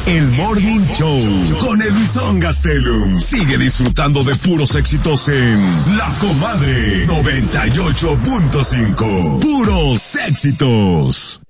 El Morning Show con el Luisón Gastelum. Sigue disfrutando de puros éxitos en La Comadre 98.5. Puros éxitos.